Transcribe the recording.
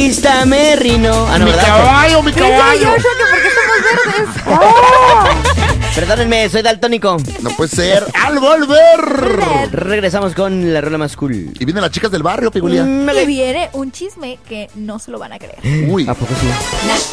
vista me rino. Ah, no, mi ¿verdad? caballo, mi caballo. Yo, que porque somos verdes. Perdónenme, soy daltónico. No puede ser. Al volver. Regresamos con la rola más cool. Y vienen las chicas del barrio, Pigulia. Y viene un chisme que no se lo van a creer. Uy. ¿A poco sí?